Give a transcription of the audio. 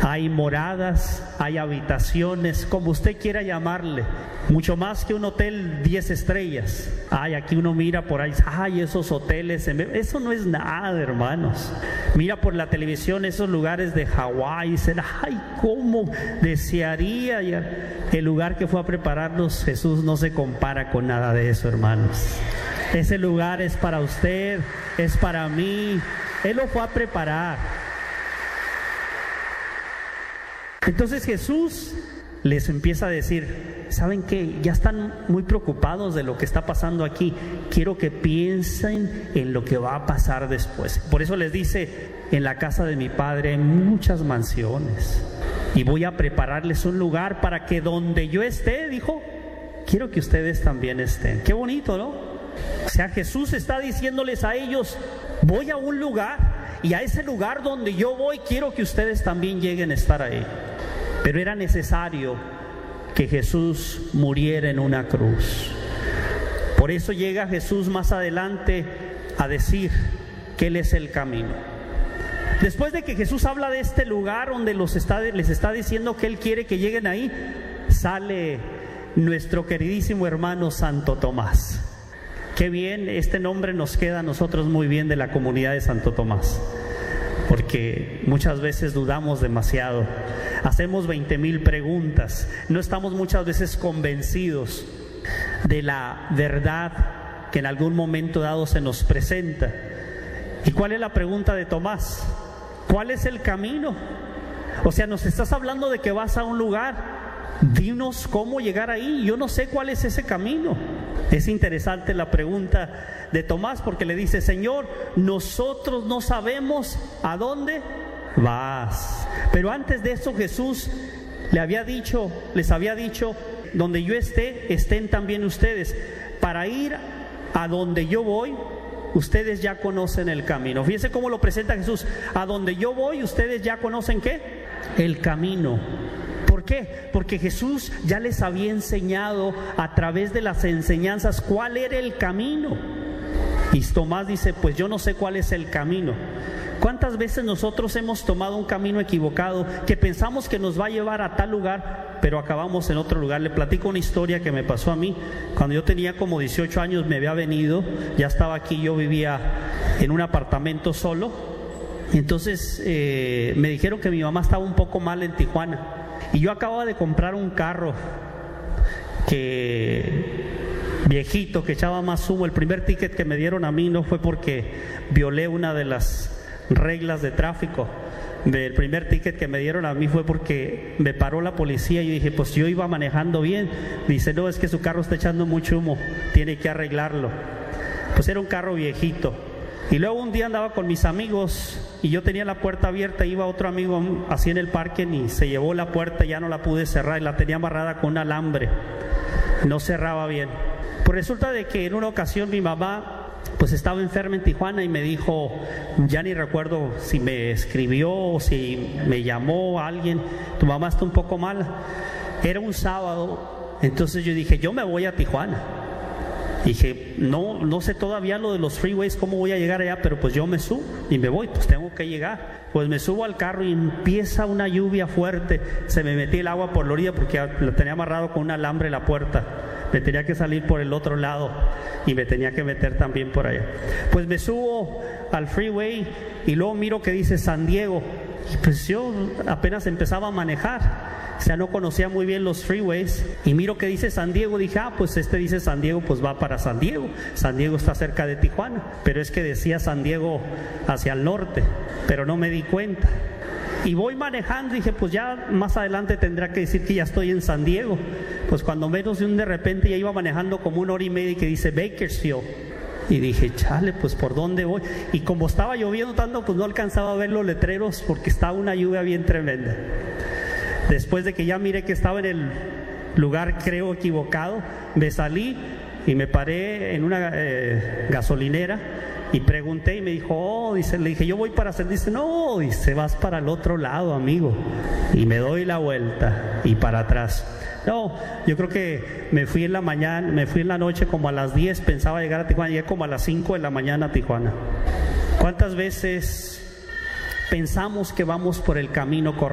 hay moradas, hay habitaciones, como usted quiera llamarle, mucho más que un hotel 10 estrellas. Ay, aquí uno mira por ahí, ay, esos hoteles, eso no es nada, hermanos. Mira por la televisión esos lugares de Hawái y dicen, ay, cómo desearía el lugar que fue a prepararnos. Jesús no se compara con nada de eso, hermanos. Ese lugar es para usted, es para mí. Él lo fue a preparar. Entonces Jesús les empieza a decir, ¿saben qué? Ya están muy preocupados de lo que está pasando aquí. Quiero que piensen en lo que va a pasar después. Por eso les dice, en la casa de mi Padre hay muchas mansiones y voy a prepararles un lugar para que donde yo esté, dijo, quiero que ustedes también estén. Qué bonito, ¿no? O sea, Jesús está diciéndoles a ellos, voy a un lugar y a ese lugar donde yo voy quiero que ustedes también lleguen a estar ahí. Pero era necesario que Jesús muriera en una cruz. Por eso llega Jesús más adelante a decir que Él es el camino. Después de que Jesús habla de este lugar donde les está diciendo que Él quiere que lleguen ahí, sale nuestro queridísimo hermano Santo Tomás. Qué bien, este nombre nos queda a nosotros muy bien de la comunidad de Santo Tomás, porque muchas veces dudamos demasiado, hacemos 20,000 preguntas, no estamos muchas veces convencidos de la verdad que en algún momento dado se nos presenta. ¿Y cuál es la pregunta de Tomás? ¿Cuál es el camino? O sea, nos estás hablando de que vas a un lugar, dinos cómo llegar ahí, yo no sé cuál es ese camino. Es interesante la pregunta de Tomás, porque le dice, Señor, nosotros no sabemos a dónde vas. Pero antes de eso Jesús les había dicho, donde yo esté, estén también ustedes. Para ir a donde yo voy, ustedes ya conocen el camino. Fíjense cómo lo presenta Jesús. A donde yo voy, ustedes ya conocen ¿qué? El camino. ¿Por qué? Porque Jesús ya les había enseñado a través de las enseñanzas cuál era el camino. Y Tomás dice, pues yo no sé cuál es el camino. ¿Cuántas veces nosotros hemos tomado un camino equivocado que pensamos que nos va a llevar a tal lugar, pero acabamos en otro lugar? Le platico una historia que me pasó a mí. Cuando yo tenía como 18 años me había venido, ya estaba aquí, yo vivía en un apartamento solo. Entonces me dijeron que mi mamá estaba un poco mal en Tijuana. Y yo acababa de comprar un carro viejito, que echaba más humo. El primer ticket que me dieron a mí no fue porque violé una de las reglas de tráfico. El primer ticket que me dieron a mí fue porque me paró la policía y dije, pues yo iba manejando bien. Dice, no, es que su carro está echando mucho humo, tiene que arreglarlo. Pues era un carro viejito. Y luego un día andaba con mis amigos y yo tenía la puerta abierta, iba otro amigo así en el parque y se llevó la puerta, ya no la pude cerrar y la tenía amarrada con un alambre, no cerraba bien. Pues resulta de que en una ocasión mi mamá pues estaba enferma en Tijuana y me dijo, ya ni recuerdo si me escribió o si me llamó alguien, tu mamá está un poco mala. Era un sábado, entonces yo dije, yo me voy a Tijuana. Dije, no sé todavía lo de los freeways, cómo voy a llegar allá, pero pues yo me subo y me voy, pues tengo que llegar. Pues me subo al carro y empieza una lluvia fuerte, se me metía el agua por la orilla porque lo tenía amarrado con un alambre la puerta, me tenía que salir por el otro lado y me tenía que meter también por allá. Pues me subo al freeway y luego miro que dice San Diego, y pues yo apenas empezaba a manejar. O sea, no conocía muy bien los freeways y miro que dice San Diego, dije, pues este dice San Diego, pues va para San Diego. San Diego está cerca de Tijuana, pero es que decía San Diego hacia el norte, pero no me di cuenta. Y voy manejando, dije, pues ya más adelante tendrá que decir que ya estoy en San Diego. Pues cuando menos de repente ya iba manejando como 1 hora y media y que dice Bakersfield. Y dije, chale, pues ¿por dónde voy? Y como estaba lloviendo tanto, pues no alcanzaba a ver los letreros porque estaba una lluvia bien tremenda. Después de que ya miré que estaba en el lugar, creo, equivocado, me salí y me paré en una gasolinera y pregunté y me dijo, le dije, yo voy para hacer, dice, no, dice, vas para el otro lado, amigo. Y me doy la vuelta y para atrás. No, yo creo que me fui en la noche como a las 10, pensaba llegar a Tijuana, llegué como a las 5 de la mañana a Tijuana. ¿Cuántas veces pensamos que vamos por el camino correcto?